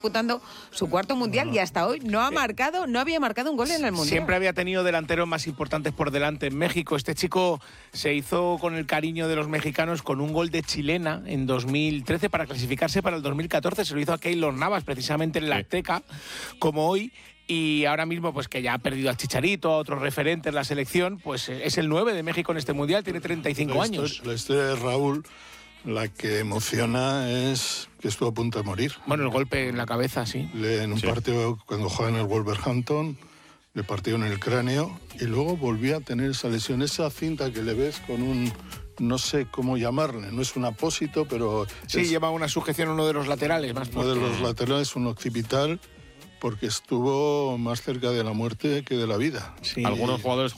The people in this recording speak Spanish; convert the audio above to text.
disputando su cuarto mundial y hasta hoy no había marcado un gol en el mundial. Siempre había tenido delanteros más importantes por delante en México. Este chico se hizo con el cariño de los mexicanos con un gol de chilena en 2013 para clasificarse para el 2014. Se lo hizo a Keylor Navas, precisamente en la Azteca, como hoy. Y ahora mismo, pues que ya ha perdido al Chicharito, a otros referentes en la selección, pues es el 9 de México en este mundial, tiene 35 años. La historia de Raúl, la que emociona es que estuvo a punto de morir. Bueno, el golpe en la cabeza, sí. En un partido, cuando jugaba en el Wolverhampton, le partieron el cráneo y luego volvió a tener esa lesión, esa cinta que le ves con un... no sé cómo llamarle, no es un apósito, pero... Sí, lleva una sujeción a uno de los laterales. Uno de los laterales, un occipital, porque estuvo más cerca de la muerte que de la vida. Sí. Algunos jugadores